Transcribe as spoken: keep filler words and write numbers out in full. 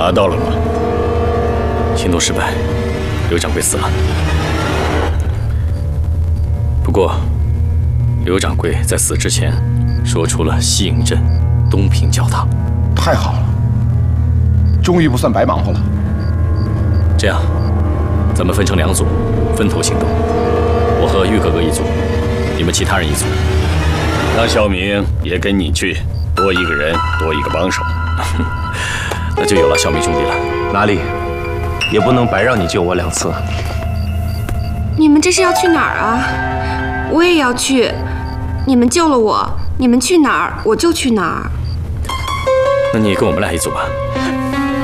查到了吗？ 行动失败，刘掌柜死了。不过，刘掌柜在死之前说出了西营镇东平教堂。 太好了，终于不算白忙活了。 这样，咱们分成两组，分头行动。我和玉哥哥一组，你们其他人一组。 让小明也跟你去，多一个人，多一个帮手。 那就有了小明兄弟了。 哪里，也不能白让你救我两次。 你们这是要去哪儿啊？我也要去。你们救了我，你们去哪儿我就去哪儿。 那你跟我们俩一组吧。